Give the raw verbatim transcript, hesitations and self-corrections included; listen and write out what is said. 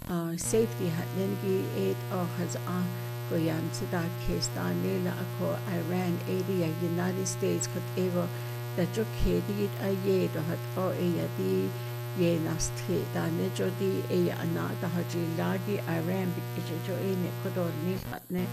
safety hatnengi eight or has a koyan sida kestan nila ako Iran area United States kat ego da jo kedi a ye do hat o e di ye nasthe da ne jo di e ana da haji lagi Iran bi jo e ne kodor ni patne